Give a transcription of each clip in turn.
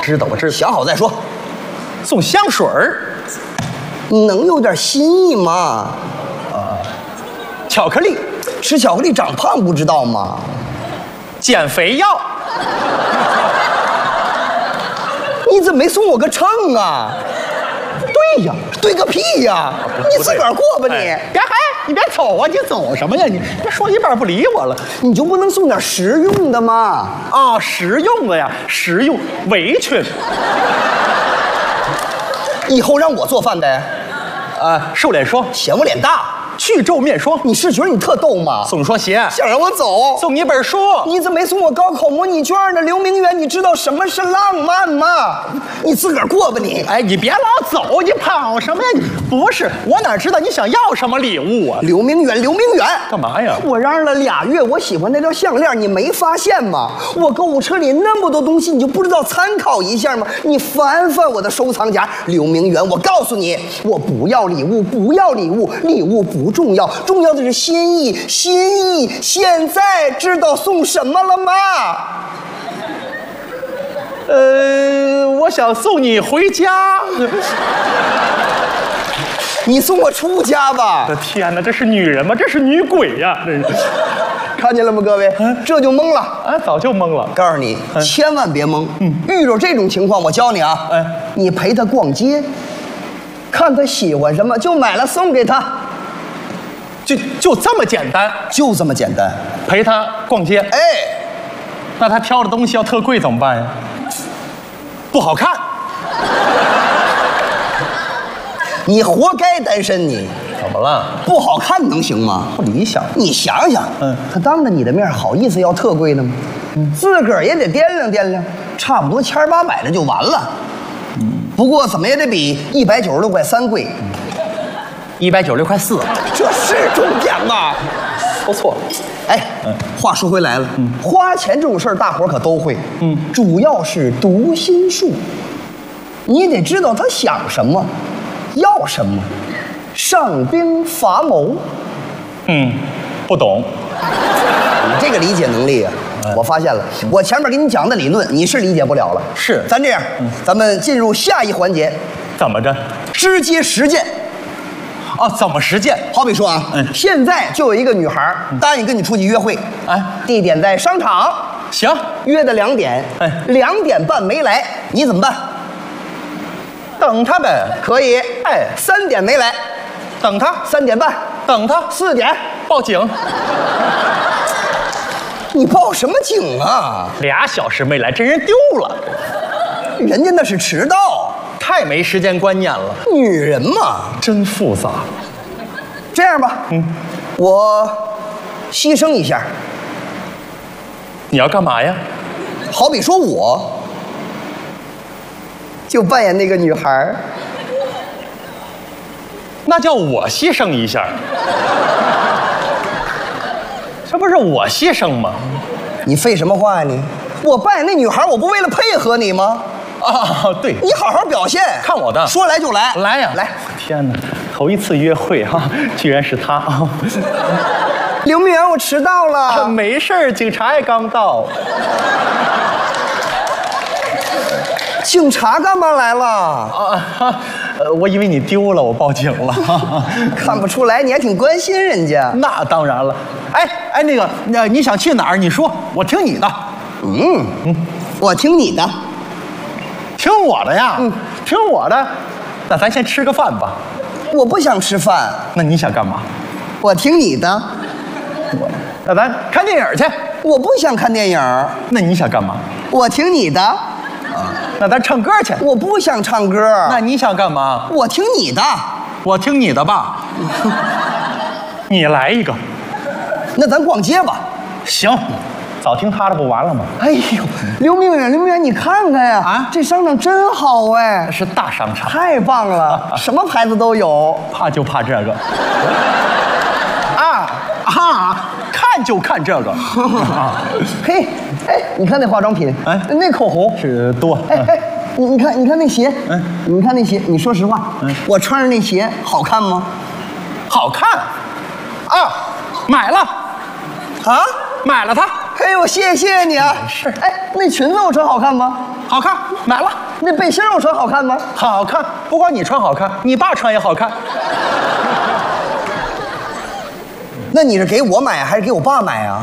知道，我知道。 想好再说。 送香水儿， 你能有点新意吗？ 巧克力， 吃巧克力长胖不知道吗？ 减肥药。 你怎么没送我个秤啊？对呀，对个屁呀！你自个儿过吧你。 你别走啊！你走什么呀？你别说一半不理我了。 你就不能送点实用的吗？ 啊，实用的呀，实用围裙。 以后让我做饭呗。 瘦脸霜， 嫌我脸大。 去皱面霜， 你是觉得你特逗吗？ 送双鞋， 想让我走， 送你一本书。 你怎么没送我高考模拟卷呢？刘明远，你知道什么是浪漫吗？你自个儿过吧你。 哎，你别老走，你跑什么呀？你不是，我哪知道你想要什么礼物啊？ 刘明远，刘明远， 干嘛呀？ 我嚷了2月，我喜欢那条项链，你没发现吗？我购物车里那么多东西，你就不知道参考一下吗？你翻翻我的收藏夹，刘明远，我告诉你，我不要礼物，不要礼物，礼物不重要，重要的是心意，心意。现在知道送什么了吗？ 我想送你回家。 你送我出家吧！ 我的天哪，这是女人吗？这是女鬼呀！这是， 看见了吗，各位？这就懵了啊，早就懵了。 告诉你，千万别懵。遇到这种情况，我教你啊，你陪他逛街，看他喜欢什么就买了送给他， 就这么简单， 就这么简单。 陪他逛街， 哎， 那他挑的东西要特贵怎么办呀？不好看。 你活该单身你。 怎么了？ 不好看能行吗？ 不理想。 你想想，他当着你的面好意思要特贵的吗？自个儿也得掂量掂量，差不多1800的就完了。不过怎么也得比196块3贵。 196块4， 这是重点吗？ 说错了。 哎，话说回来了，花钱这种事儿大伙儿可都会，主要是读心术，你得知道他想什么，要什么，上兵伐谋。 不懂。 你这个理解能力啊，我发现了，我前面给你讲的理论你是理解不了了。 是， 咱这样，咱们进入下一环节， 怎么着？ 直接实践。 哦，怎么实践？ 好比说啊，现在就有一个女孩答应跟你出去约会，地点在商场， 行， 约的2点，2点半没来，你怎么办？ 等他呗。 可以。3点没来， 等他 3点半， 等他 4点报警。 你报什么警啊 ？2小时没来，这人丢了。 人家那是迟到， 太没时间观念了。 女人嘛， 真复杂。 这样吧，我牺牲一下。 你要干嘛呀？ 好比说我就扮演那个女孩， 那叫我牺牲一下。这不是我牺牲吗？ 你废什么话呀你？我扮演那女孩，我不为了配合你吗？ 对， 你好好表现， 看我的， 说来就来， 来呀， 来！ 天哪，头一次约会哈，居然是他啊！ 刘明远，我迟到了。 没事儿，警察也刚到。 警察干嘛来了？ 我以为你丢了，我报警了。 看不出来，你还挺关心人家。 那当然了。哎，那个，你想去哪儿？你说，我听你的。 我听你的。 听我的呀。听我的。那咱先吃个饭吧。 我不想吃饭。 那你想干嘛？ 我听你的。 那咱看电影去。 我不想看电影。 那你想干嘛？ 我听你的。 那咱唱歌去。 我不想唱歌。 那你想干嘛？ 我听你的。 我听你的吧。你来一个。 那咱逛街吧。 行，早听他的不完了吗？ 哎呦，刘明远，你看看呀，这商场真好哎， 是大商场， 太棒了，什么牌子都有。 怕就怕这个。看就看这个。 嘿，你看那化妆品，那口红是多。 你看那鞋，你看那鞋，你说实话，我穿着那鞋好看吗？ 好看。买了。买了它。 哎呦，谢谢你啊！ 是。 那裙子我穿好看吗？ 好看，买了。 那背心我穿好看吗？ 好看，不光你穿好看，你爸穿也好看。 那你是给我买还是给我爸买啊？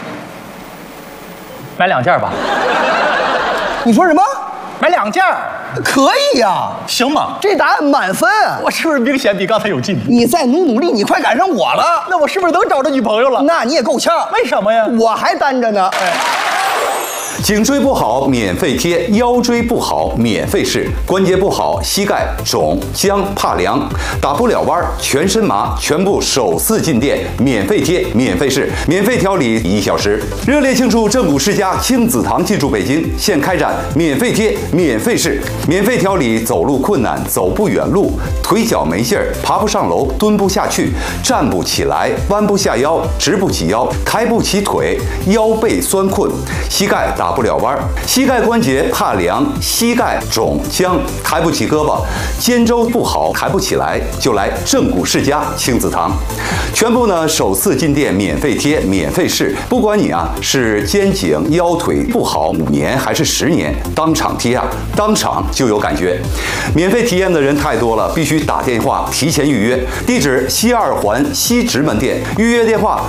买2件吧。 你说什么？ 买2件。 可以呀， 行吗？ 这答案满分。 我是不是明显比刚才有进步？ 你再努力，你快赶上我了。 那我是不是能找着女朋友了？ 那你也够呛。 为什么呀？ 我还单着呢。 颈椎不好免费贴，腰椎不好免费试，关节不好膝盖肿僵怕凉，打不了弯全身麻，全部首次进店免费贴免费试，免费调理1小时。热烈庆祝正骨世家亲子堂进驻北京，现开展免费贴免费试，免费调理走路困难、走不远路、腿脚没劲儿、爬不上楼、蹲不下去、站不起来、弯不下腰、直不起腰、抬不起腿、腰背酸困、膝盖打不了弯，膝盖关节怕凉，膝盖肿僵，抬不起胳膊，肩周不好，抬不起来，就来正骨世家亲子堂，全部呢首次进店免费贴免费试，不管你是肩颈腰腿不好5年还是10年，当场贴当场就有感觉。免费体验的人太多了，必须打电话提前预约。地址西2环西直门店，预约电话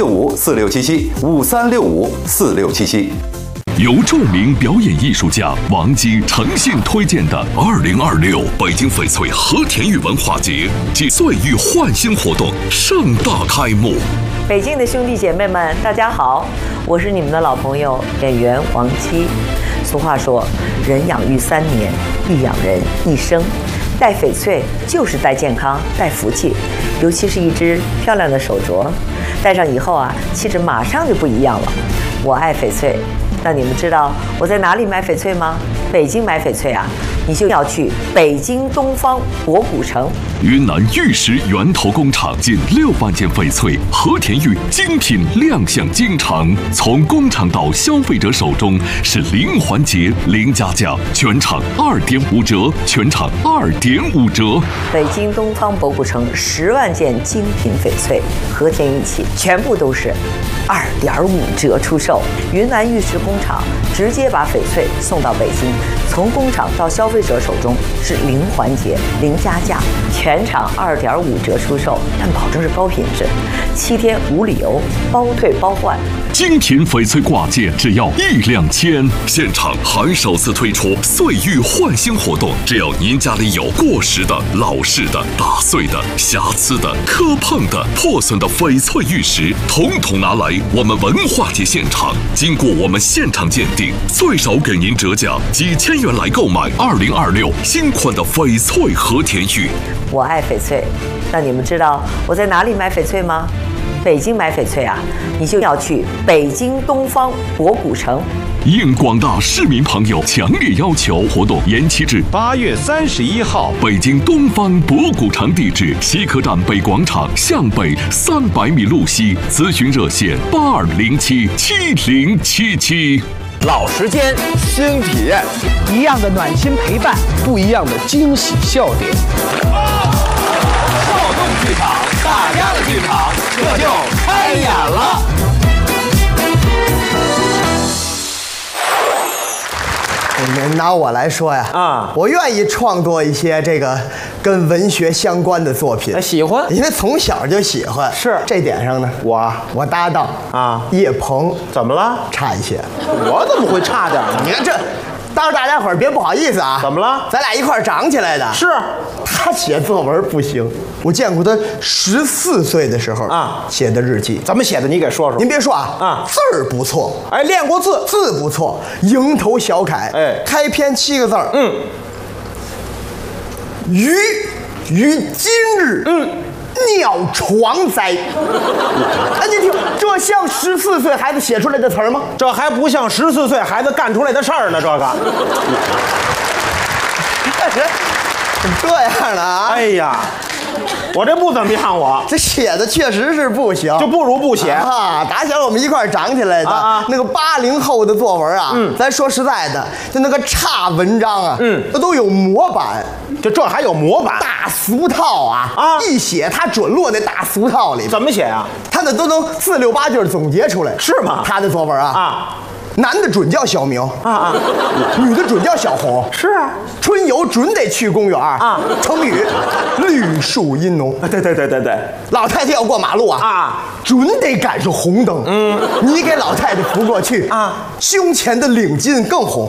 5365467753654677。 由著名表演艺术家王姬诚信推荐的2026北京翡翠和田玉文化节暨岁玉焕新活动盛大开幕。 北京的兄弟姐妹们，大家好，我是你们的老朋友演员王姬。俗话说，人养育3年，亦养人一生。戴翡翠就是戴健康、戴福气，尤其是一只漂亮的手镯，戴上以后气质马上就不一样了。我爱翡翠。那你们知道我在哪里买翡翠吗？北京买翡翠你就要去北京东方博古城。 云南玉石源头工厂近6万件翡翠和田玉精品亮相京城，从工厂到消费者手中是零环节零加价，全场2.5折，全场2.5折。 北京东方博古城10万件精品翡翠和田玉器，全部都是2.5折出售。云南玉石工厂直接把翡翠送到北京，从工厂到消费者手中是零环节零加价，全场2.5折出售，但保证是高品质，7天无理由，包退包换。 精品翡翠挂件只要1-2千，现场还首次推出岁玉焕新活动，只要您家里有过时的、老式的、打碎的、瑕疵的、磕碰的、破损的翡翠玉石，统统拿来我们文化节现场，经过我们现场鉴定，最少给您折价几千元来购买2026新款的翡翠和田玉。 我爱翡翠，那你们知道我在哪里买翡翠吗？北京买翡翠你就要去北京东方博古城。 应广大市民朋友强烈要求，活动延期至 8月31号。 北京东方博古城地址：西客站北广场向北300米路西。咨询热线82077077。 老时间，新体验， 一样的暖心陪伴，不一样的惊喜笑点。 少动剧场，大家的剧场，这就开演了。 拿我来说我愿意创作一些这个跟文学相关的作品， 喜欢， 因为从小就喜欢。 是这点上呢，我搭档叶鹏怎么了？ 差一些。 我怎么会差点呢？ 你看这，当着大家伙儿别不好意思怎么了？ 咱俩一块儿长起来的。 是， 他写作文不行，我见过他14岁的时候写的日记。 怎么写的？你给说说。 您别说字儿不错， 练过字， 字不错，蝇头小楷，开篇7个字儿，于今日，尿床哉。哎，你听，这像14岁孩子写出来的词儿吗？ 这还不像14岁孩子干出来的事儿呢，这个。 这样的哎呀，我这不怎么样，我这写的确实是不行， 就不如不写打小我们一块儿长起来的那个80后的作文咱说实在的，就那个差文章那都有模板， 这还有模板， 大俗套一写他准落那大俗套里。 怎么写呀？ 他那都能4、6、8句总结出来， 是吗？ 他的作文男的准叫小明女的准叫小红。 是啊， 春游准得去公园成语绿树荫浓。 对， 老太太要过马路准得赶上红灯。你给老太太扶过去胸前的领巾更红。